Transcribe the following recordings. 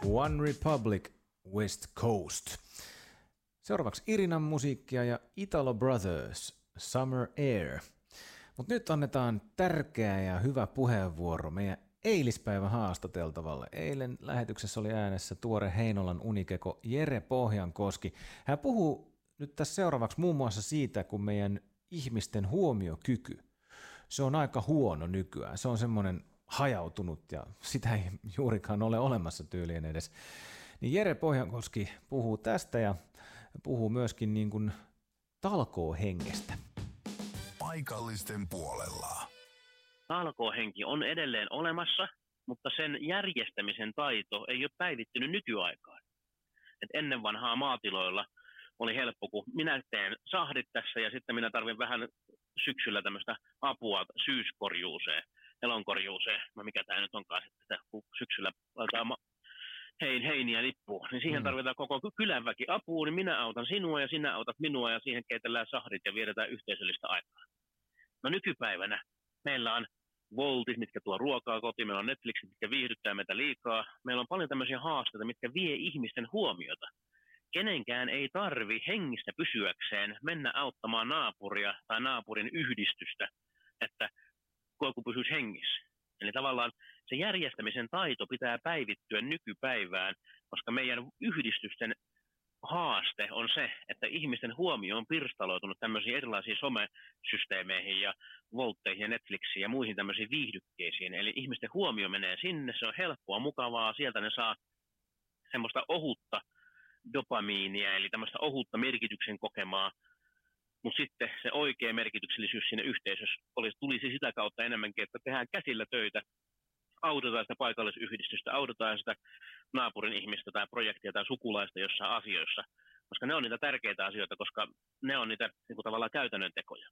One Republic, West Coast. Seuraavaksi Irinan musiikkia ja Italo Brothers, Summer Air. Mutta nyt annetaan tärkeä ja hyvä puheenvuoro meidän eilispäivän haastateltavalle. Eilen lähetyksessä oli äänessä tuore Heinolan unikeko Jere Pohjankoski. Hän puhuu nyt tässä seuraavaksi muun muassa siitä, kun meidän ihmisten huomiokyky, se on aika huono nykyään. Se on semmoinen hajautunut ja sitä ei juurikaan ole olemassa tyylien edes. Niin Jere Pohjankoski puhuu tästä ja puhuu myöskin niin kuin talkoohengestä. Paikallisten puolella. Talkoohenki on edelleen olemassa, mutta sen järjestämisen taito ei ole päivittynyt nykyaikaan. Et ennen vanhaa maatiloilla oli helppo, kun minä teen sahdit tässä ja sitten minä tarvin vähän syksyllä tämmöistä apua syyskorjuuseen, elonkorjuuseen, mikä tämä nyt onkaan, että kun syksyllä laitetaan heiniä nippuun, niin siihen tarvitaan koko kylänväki apuun, niin minä autan sinua ja sinä autat minua ja siihen keitellään sahdit ja vietetään yhteisöllistä aikaa. No nykypäivänä meillä on Voltit, mitkä tuo ruokaa kotiin, meillä on Netflixit, mitkä viihdyttää meitä liikaa. Meillä on paljon tämmöisiä haasteita, mitkä vie ihmisten huomiota. Kenenkään ei tarvi hengissä pysyäkseen mennä auttamaan naapuria tai naapurin yhdistystä, että koiku pysyisi hengissä. Eli tavallaan se järjestämisen taito pitää päivittyä nykypäivään, koska meidän yhdistysten haaste on se, että ihmisten huomio on pirstaloitunut tämmöisiin erilaisiin somesysteemeihin ja Voltteihin ja Netflixiin ja muihin tämmöisiin viihdykkeisiin. Eli ihmisten huomio menee sinne, se on helppoa, mukavaa, sieltä ne saa semmoista ohutta dopamiinia, eli tämmöistä ohutta merkityksen kokemaa, mutta sitten se oikea merkityksellisyys siinä yhteisössä tulisi sitä kautta enemmänkin, että tehdään käsillä töitä, autetaan sitä paikallisyhdistystä, autetaan sitä naapurin ihmistä tai projektia tai sukulaista jossain asioissa, koska ne on niitä tärkeitä asioita, koska ne on niitä niin kuin tavallaan käytännön tekoja.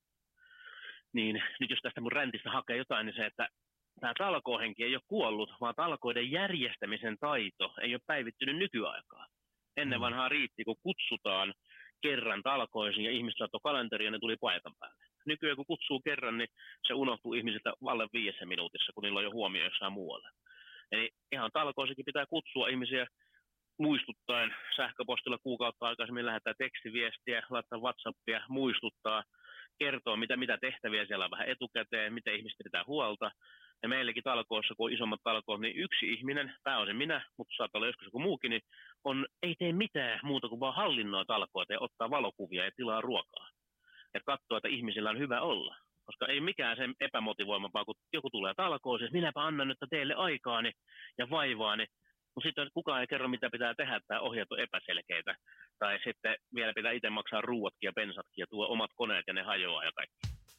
Niin nyt jos tästä mun räntistä hakee jotain, niin se, että tämä talkoohenki ei ole kuollut, vaan talkoiden järjestämisen taito ei ole päivittynyt nykyaikaan. Ennen vanhaa riitti, kun kutsutaan kerran talkoisiin ja ihmiset laittoi kalenteria ja ne tuli paikan päälle. Nykyään kun kutsuu kerran, niin se unohtuu ihmisiltä alle 5 minuutissa, kun niillä on jo huomio jossain muualla. Eli ihan talkoisikin pitää kutsua ihmisiä muistuttaen sähköpostilla kuukautta aikaisemmin, lähettää tekstiviestiä, laittaa WhatsAppia, muistuttaa, kertoo mitä tehtäviä siellä on vähän etukäteen, miten ihmiset pitää huolta. Ja meilläkin talkoissa, kun on isommat talkoot, niin yksi ihminen, pääosin minä, mutta saattaa olla joskus joku muukin, niin ei tee mitään muuta kuin vaan hallinnoi talkoita ja ottaa valokuvia ja tilaa ruokaa. Ja katsoo, että ihmisillä on hyvä olla. Koska ei mikään sen epämotivoimampaa, kun joku tulee talkoon, siis minäpä annan nyt teille aikaani ja vaivaani, mutta sitten kukaan ei kerro, mitä pitää tehdä, tai ohjeet on epäselkeitä. Tai sitten vielä pitää itse maksaa ruuatkin ja bensatkin ja tuo omat koneet ja ne hajoaa ja kaikki.